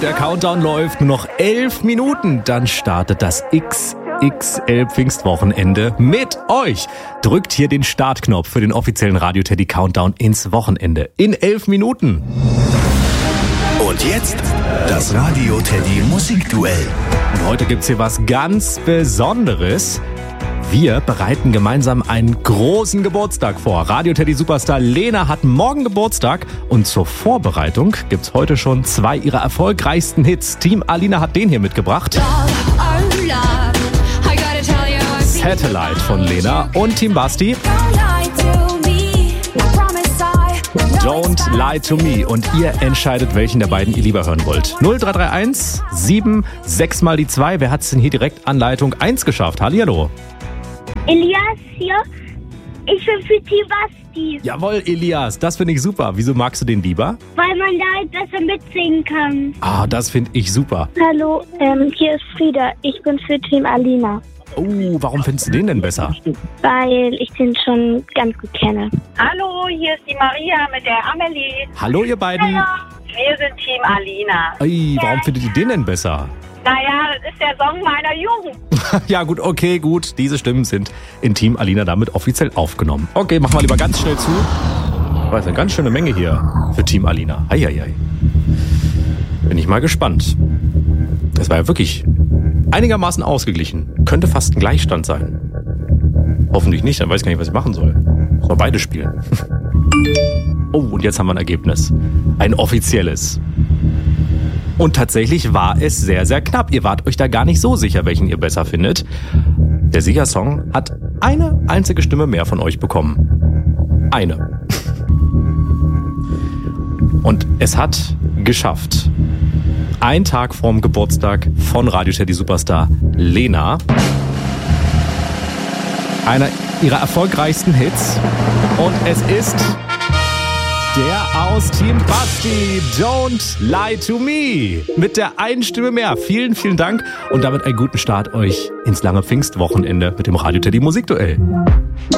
Der Countdown läuft, nur noch 11 Minuten, dann startet das XXL Pfingstwochenende mit euch. Drückt hier den Startknopf für den offiziellen Radio Teddy Countdown ins Wochenende in 11 Minuten. Und jetzt das Radio Teddy Musikduell. Und heute gibt's hier was ganz Besonderes. Wir bereiten gemeinsam einen großen Geburtstag vor. Radio Teddy Superstar Lena hat morgen Geburtstag und zur Vorbereitung gibt's heute schon 2 ihrer erfolgreichsten Hits. Team Alina hat den hier mitgebracht. Satellite von Lena und Team Basti. Don't Lie to Me. Und ihr entscheidet, welchen der beiden ihr lieber hören wollt. 0331 7 6 mal die 2. Wer hat's denn hier direkt an Leitung 1 geschafft? Hallihallo. Elias hier. Ich bin für Team Basti. Jawohl, Elias, das finde ich super. Wieso magst du den lieber? Weil man da halt besser mitsingen kann. Ah, das finde ich super. Hallo, hier ist Frieda. Ich bin für Team Alina. Oh, warum findest du den denn besser? Weil ich den schon ganz gut kenne. Hallo, hier ist die Maria mit der Amelie. Hallo, ihr beiden. Hallo. Wir sind Team Alina. Ey, warum findet ihr den denn besser? Naja, das ist der Song meiner Jugend. Ja gut, okay, gut. Diese Stimmen sind in Team Alina damit offiziell aufgenommen. Okay, machen wir lieber ganz schnell zu. Das ist eine ganz schöne Menge hier für Team Alina. Eieiei. Bin ich mal gespannt. Das war ja wirklich einigermaßen ausgeglichen. Könnte fast ein Gleichstand sein. Hoffentlich nicht, dann weiß ich gar nicht, was ich machen soll. Soll beide spielen. Oh, und jetzt haben wir ein Ergebnis. Ein offizielles. Und tatsächlich war es sehr, sehr knapp. Ihr wart euch da gar nicht so sicher, welchen ihr besser findet. Der Siegersong hat eine einzige Stimme mehr von euch bekommen. Eine. Und es hat geschafft. Ein Tag vorm Geburtstag von Radio Teddy Superstar Lena. Einer ihrer erfolgreichsten Hits. Und es ist der aus Team Basti, Don't Lie to Me. Mit der einen Stimme mehr. Vielen, vielen Dank und damit einen guten Start euch ins lange Pfingstwochenende mit dem Radio Teddy Musikduell.